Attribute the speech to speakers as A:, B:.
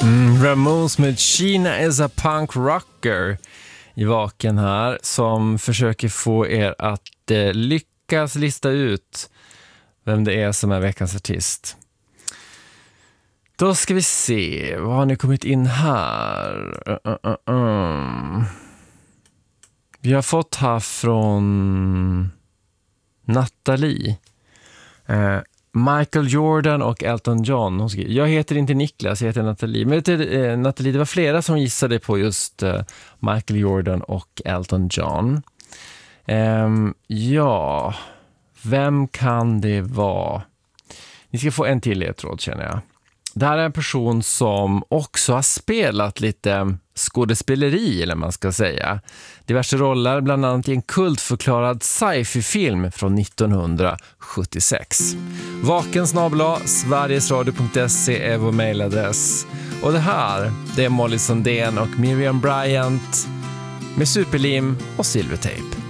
A: Ramones med Sheena is a punk rocker i Vaken här, som försöker få er att lyckas lista ut vem det är som är veckans artist. Då ska vi se, vad har ni kommit in här? Vi har fått här från Nathalie. Michael Jordan och Elton John. Jag heter inte Niklas, jag heter Nathalie. Men Nathalie, det var flera som gissade på just Michael Jordan och Elton John. Ja, vem kan det vara? Ni ska få en till ledtråd, känner jag. Det här är en person som också har spelat lite skådespeleri, eller man ska säga. Diverse roller, bland annat i en kultförklarad sci-fi-film från 1976. Vakensnabla.sverigesradio.se är vår mailadress. Och det här, det är Molly Sandén och Miriam Bryant med superlim och silvertejp.